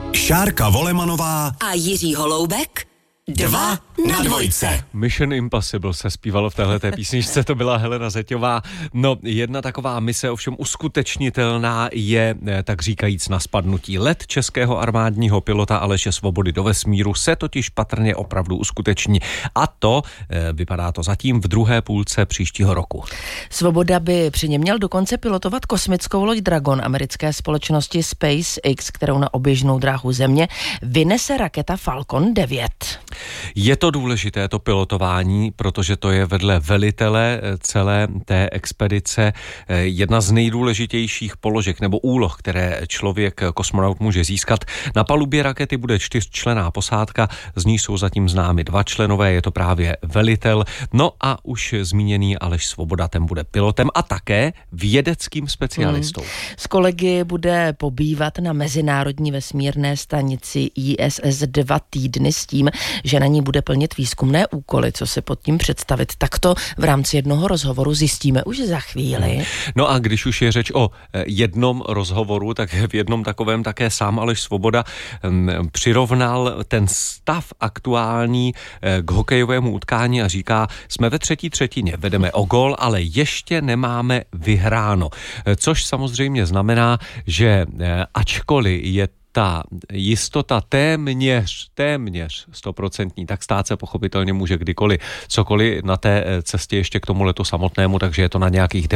Šárka Volemanová a Jiří Holoubek 2 na dvojce. Mission Impossible se zpívalo v téhleté písničce, to byla Helena Zeťová. No, jedna taková mise ovšem uskutečnitelná je, tak říkajíc, na spadnutí. Let českého armádního pilota Aleše Svobody do vesmíru se totiž patrně opravdu uskuteční. A to, vypadá to zatím, v druhé půlce příštího roku. Svoboda by při něm měl dokonce pilotovat kosmickou loď Dragon americké společnosti SpaceX, kterou na oběžnou dráhu Země vynese raketa Falcon 9. Je to důležité, to pilotování, protože to je vedle velitele celé té expedice jedna z nejdůležitějších položek nebo úloh, které člověk, kosmonaut, může získat. Na palubě rakety bude 4členná posádka, z ní jsou zatím známi 2 členové, je to právě velitel. No a už zmíněný Aleš Svoboda, ten bude pilotem a také vědeckým specialistou. S kolegy bude pobývat na mezinárodní vesmírné stanici ISS 2 týdny s tím, že na ní bude plnit výzkumné úkoly. Co si pod tím představit, tak to v rámci jednoho rozhovoru zjistíme už za chvíli. No a když už je řeč o jednom rozhovoru, tak v jednom takovém také sám Aleš Svoboda přirovnal ten stav aktuální k hokejovému utkání a říká, jsme ve třetí třetině, vedeme o gól, ale ještě nemáme vyhráno. Což samozřejmě znamená, že ačkoliv je ta jistota téměř 100%, tak stát se pochopitelně může kdykoliv cokoliv na té cestě ještě k tomu letu samotnému, takže je to na nějakých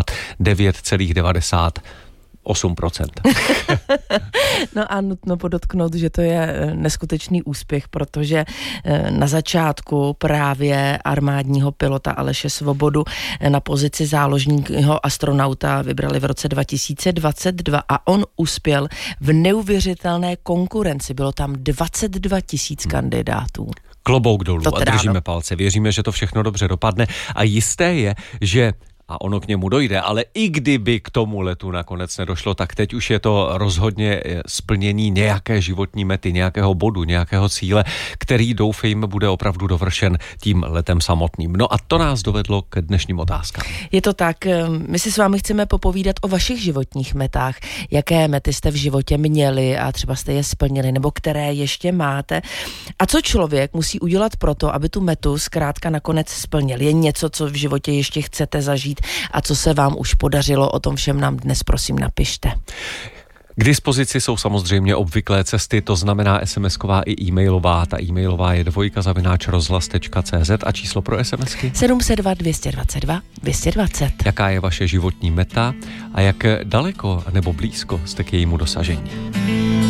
99,98%. No a nutno podotknout, že to je neskutečný úspěch, protože na začátku právě armádního pilota Aleše Svobodu na pozici záložního astronauta vybrali v roce 2022 a on uspěl v neuvěřitelné konkurenci. Bylo tam 22 000 kandidátů. Klobouk dolů a držíme palce. Věříme, že to všechno dobře dopadne a jisté je, že a ono k němu dojde, ale i kdyby k tomu letu nakonec nedošlo, tak teď už je to rozhodně splnění nějaké životní mety, nějakého bodu, nějakého cíle, který doufejme bude opravdu dovršen tím letem samotným. No a to nás dovedlo k dnešním otázkám. Je to tak, my si s vámi chceme popovídat o vašich životních metách, jaké mety jste v životě měli a třeba jste je splnili, nebo které ještě máte. A co člověk musí udělat proto, aby tu metu zkrátka nakonec splnil? Je něco, co v životě ještě chcete zažít a co se vám už podařilo, o tom všem nám dnes prosím napište. K dispozici jsou samozřejmě obvyklé cesty, to znamená SMS-ková i e-mailová. Ta e-mailová je 2@rozhlas.cz a číslo pro SMSky 702 222 220. Jaká je vaše životní meta a jak daleko nebo blízko jste k jejímu dosažení?